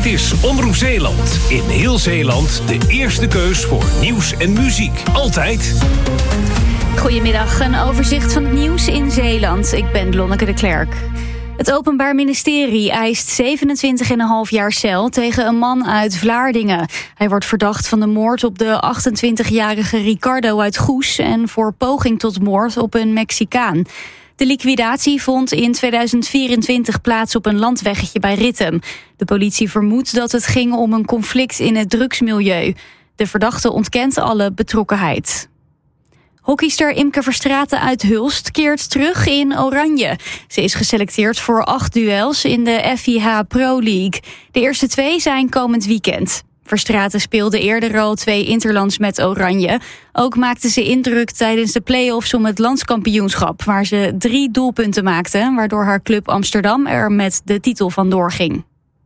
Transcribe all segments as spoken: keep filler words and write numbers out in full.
is Omroep Zeeland. In heel Zeeland de eerste keus voor nieuws en muziek. Altijd. Goedemiddag, een overzicht van het nieuws in Zeeland. Ik ben Lonneke de Klerk. Het Openbaar Ministerie eist zevenentwintig komma vijf jaar cel tegen een man uit Vlaardingen. Hij wordt verdacht van de moord op de achtentwintigjarige Ricardo uit Goes en voor poging tot moord op een Mexicaan. De liquidatie vond in tweeduizend vierentwintig plaats op een landweggetje bij Rittem. De politie vermoedt dat het ging om een conflict in het drugsmilieu. De verdachte ontkent alle betrokkenheid. Hockeyster Imke Verstraeten uit Hulst keert terug in Oranje. Ze is geselecteerd voor acht duels in de F I H Pro League. De eerste twee zijn komend weekend. Verstraeten speelde eerder al twee interlands met Oranje. Ook maakte ze indruk tijdens de play-offs om het landskampioenschap, waar ze drie doelpunten maakte, waardoor haar club Amsterdam er met de titel vandoor ging.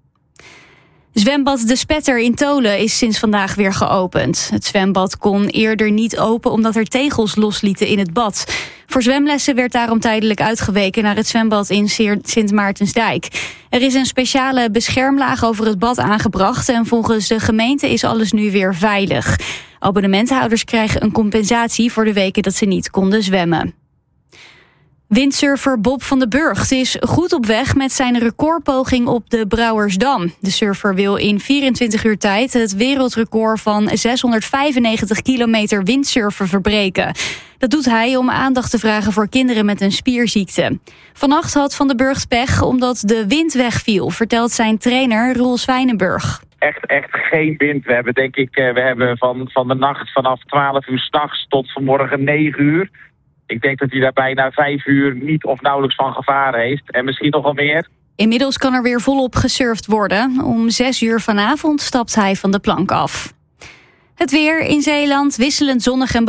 Zwembad De Spetter in Tolen is sinds vandaag weer geopend. Het zwembad kon eerder niet open omdat er tegels loslieten in het bad. Voor zwemlessen werd daarom tijdelijk uitgeweken naar het zwembad in Sint Maartensdijk. Er is een speciale beschermlaag over het bad aangebracht en volgens de gemeente is alles nu weer veilig. Abonnementhouders krijgen een compensatie voor de weken dat ze niet konden zwemmen. Windsurfer Bob van den Burgt is goed op weg met zijn recordpoging op de Brouwersdam. De surfer wil in vierentwintig uur tijd het wereldrecord van zeshonderdvijfennegentig kilometer windsurfen verbreken. Dat doet hij om aandacht te vragen voor kinderen met een spierziekte. Vannacht had Van den Burgt pech omdat de wind wegviel, vertelt zijn trainer Roel Zwijnenburg. Echt, echt geen wind. We hebben denk ik, we hebben van, van de nacht vanaf twaalf uur 's nachts tot vanmorgen negen uur... Ik denk dat hij daar bijna vijf uur niet of nauwelijks van gevaren heeft. En misschien nog wel meer. Inmiddels kan er weer volop gesurfd worden. Om zes uur vanavond stapt hij van de plank af. Het weer in Zeeland wisselend zonnig en